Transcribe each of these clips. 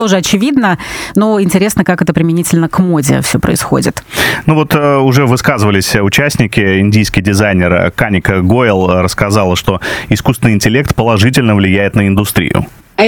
тоже очевидно, но интересно, как это применительно к моде все происходит. Ну вот уже высказывались участники. Индийский дизайнер Каника Гойл рассказала, что искусственный интеллект положительно влияет на индустрию. Я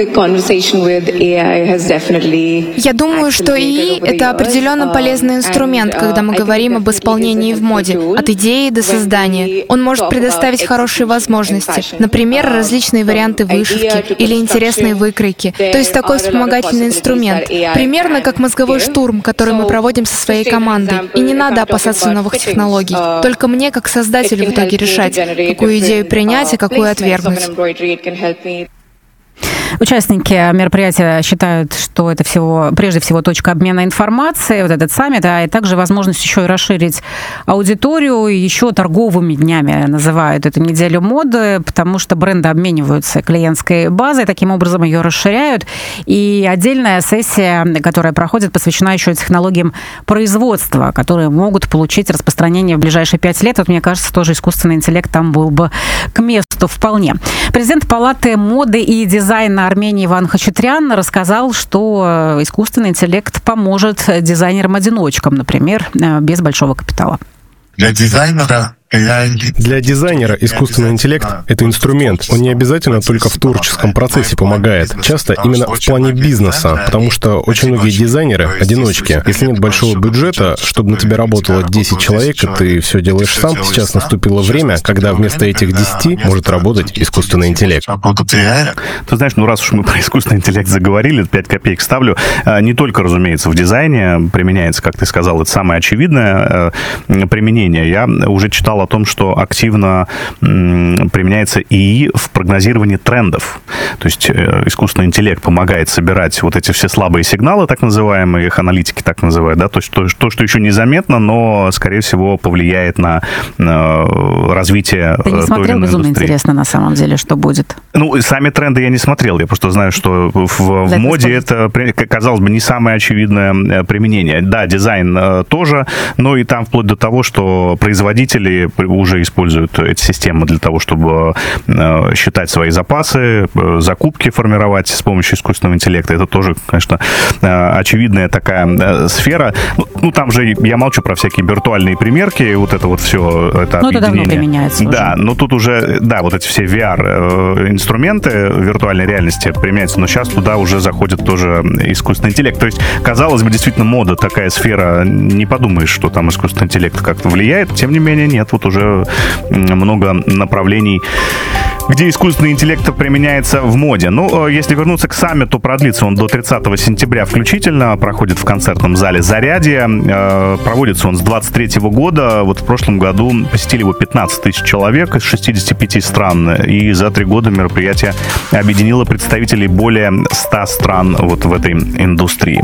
думаю, что ИИ — это определенно полезный инструмент, когда мы говорим об исполнении в моде, от идеи до создания. Он может предоставить хорошие возможности, например, различные варианты вышивки или интересные выкройки. То есть такой вспомогательный инструмент. Примерно как мозговой штурм, который мы проводим со своей командой. И не надо опасаться новых технологий. Только мне, как создателю, в итоге решать, какую идею принять, а какую отвергнуть. Участники мероприятия считают, что это прежде всего точка обмена информацией, вот этот саммит, а также возможность еще и расширить аудиторию, еще торговыми днями называют эту неделю моды, потому что бренды обмениваются клиентской базой, таким образом ее расширяют. И отдельная сессия, которая проходит, посвящена еще и технологиям производства, которые могут получить распространение в ближайшие 5 лет. Вот, мне кажется, тоже искусственный интеллект там был бы к месту вполне. Президент Палаты моды и дизайна Армении Иван Хачатрян рассказал, что искусственный интеллект поможет дизайнерам-одиночкам, например, без большого капитала. Для дизайнера искусственный интеллект — это инструмент. Он не обязательно только в творческом процессе помогает. Часто именно в плане бизнеса, потому что очень многие дизайнеры — одиночки. Если нет большого бюджета, чтобы на тебя работало 10 человек, и ты все делаешь сам, сейчас наступило время, когда вместо этих 10 может работать искусственный интеллект. Ты знаешь, раз уж мы про искусственный интеллект заговорили, 5 копеек ставлю. Не только, разумеется, в дизайне применяется, как ты сказал, это самое очевидное применение. Я уже читал о том, что активно применяется ИИ в прогнозировании трендов. То есть искусственный интеллект помогает собирать вот эти все слабые сигналы, так называемые, их аналитики так называют, да, то есть то, что еще незаметно, но, скорее всего, повлияет на развитие той или иной индустрии. Ты не смотрел? Безумно интересно, на самом деле, что будет. Сами тренды я не смотрел, я просто знаю, что в моде это, казалось бы, не самое очевидное применение. Да, дизайн тоже, но и там вплоть до того, что производители уже используют эти системы для того, чтобы считать свои запасы, закупки формировать с помощью искусственного интеллекта. Это тоже, конечно, очевидная такая сфера. Там же я молчу про всякие виртуальные примерки, вот это вот все, это объединение. Это давно применяется уже. Да, но тут уже, вот эти все VR-инструменты виртуальной реальности применяются, но сейчас туда уже заходит тоже искусственный интеллект. То есть, казалось бы, действительно, мода такая сфера, не подумаешь, что там искусственный интеллект как-то влияет, тем не менее, нет, вот уже много направлений, где искусственный интеллект применяется в моде. Если вернуться к саммиту, продлится он до 30 сентября включительно, проходит в концертном зале «Зарядье». Проводится он с 23 года. Вот в прошлом году посетили его 15 тысяч человек из 65 стран, и за 3 года мероприятие объединило представителей более 100 стран вот в этой индустрии.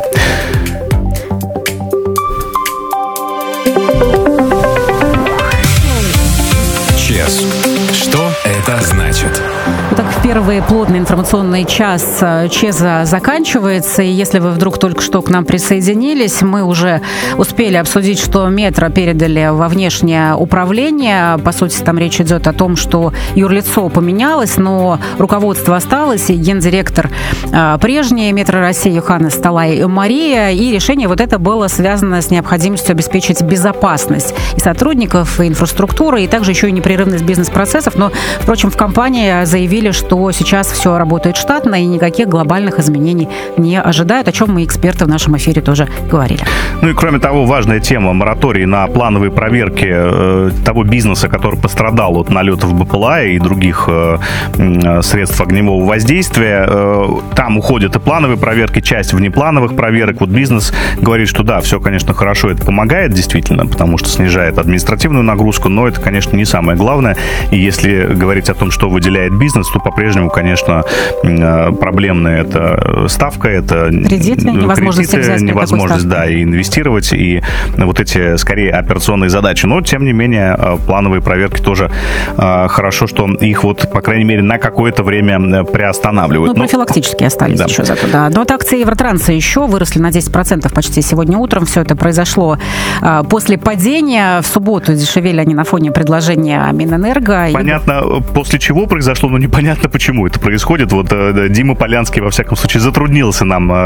Что это значит? Так, первый плотный информационный час ЧЕЗа заканчивается, и если вы вдруг только что к нам присоединились, мы уже успели обсудить, что Метро передали во внешнее управление. По сути, там речь идет о том, что юрлицо поменялось, но руководство осталось, и гендиректор прежний Метро России Йоханнес Талай Мария, и решение вот это было связано с необходимостью обеспечить безопасность и сотрудников, и инфраструктуры, и также еще и непрерывность бизнес-процессов. Но, впрочем, в компании заявили, что сейчас все работает штатно и никаких глобальных изменений не ожидают, о чем мы, эксперты, в нашем эфире тоже говорили. И кроме того, важная тема — мораторий на плановые проверки того бизнеса, который пострадал от налетов БПЛА и других средств огневого воздействия. Там уходят и плановые проверки, часть внеплановых проверок. Вот бизнес говорит, что да, все, конечно, хорошо, это помогает действительно, потому что снижает административную нагрузку, но это, конечно, не самое главное. И если говорить о том, что выделяет бизнес, то по-прежнему, конечно, проблемная это ставка, это кредиты, невозможность и инвестировать, и вот эти, скорее, операционные задачи. Но, тем не менее, плановые проверки тоже хорошо, что их вот, по крайней мере, на какое-то время приостанавливают. Профилактически остались еще зато, да. Но вот акции Евротранса еще выросли на 10% почти сегодня утром. Все это произошло после падения. В субботу дешевели они на фоне предложения Минэнерго. Понятно, после чего произошло, но непонятно непонятно, почему это происходит. Вот Дима Полянский, во всяком случае, затруднился нам